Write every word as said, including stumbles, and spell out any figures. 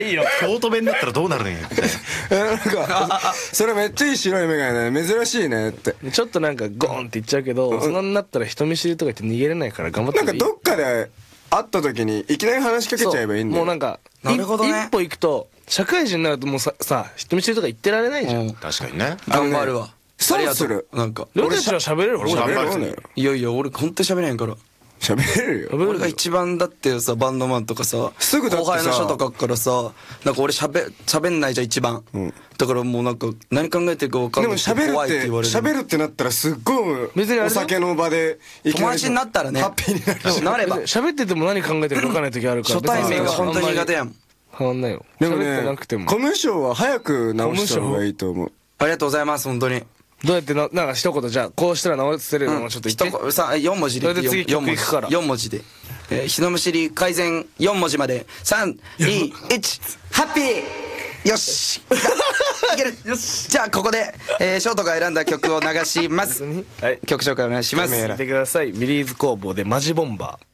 いいよ、京都弁だったらどうなるねんみたいな。 なんかそれめっちゃいい白い眼鏡ね、珍しいねって。 ちょっとなんかゴーンって言っちゃうけど、そんなになったら人見知りとか言って逃げれないから頑張ってなんかどっかで会った時にいきなり話しかけちゃえばいいんだよ。 もうなんかなるほどね一歩行くと社会人になるともうささ人見知りとか言ってられないじゃん。 確かにね。 頑張るわ。 そうする。 なんかりょうたちは喋れる。 俺頑張る。 いやいや俺ほんと喋れへんから。 喋れるよ。 俺が一番だってさ、バンドマンとかさ、 すぐだってさ後輩の人とかからさ、なんか俺喋喋んないじゃん一番、だからもうなんか何考えてるか分かんでもないし喋るって怖いって言われる。 喋るってなったらすっごい別にあれお酒の場でいきなり友達になったらねハッピーになるしなれば喋ってても何考えてるか分かんない時あるから。 初対面が本当に苦手やん。 変わんないよ。 でも喋ってなくてね、 もコミュ障は早く直した方がいいと思う。 ありがとうございます本当に。 どうやってな、なんか一言じゃあこうしたら直せるのをちょっと言って。 一言さよん文字でそれで次曲行くからよん文字で、えー、人見知り改善よん文字までさんにいちハッピー。よしいける。よしじゃあここで、えー、ショートが選んだ曲を流します。 はい、 曲紹介お願いします。 聞いてください。ビリーズ工房でマジボンバー。